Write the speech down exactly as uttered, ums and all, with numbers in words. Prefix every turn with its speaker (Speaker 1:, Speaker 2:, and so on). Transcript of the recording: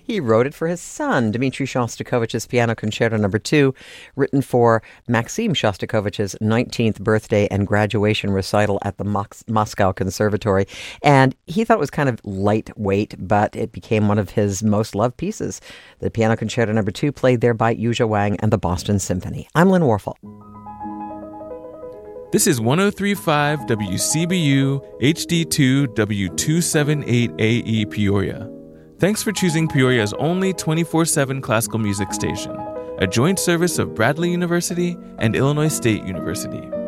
Speaker 1: He wrote it for his son, Dmitri Shostakovich's Piano Concerto Number Two, written for Maxim Shostakovich's nineteenth birthday and graduation recital at the Mos- Moscow Conservatory. And he thought it was kind of lightweight, but it became one of his most loved pieces. The Piano Concerto Number Two, played there by Yuzha Wang and the Boston Symphony. I'm Lynn Warfel.
Speaker 2: This is one oh three point five W C B U H D two W two seventy-eight A E Peoria. Thanks for choosing Peoria's only twenty-four seven classical music station, a joint service of Bradley University and Illinois State University.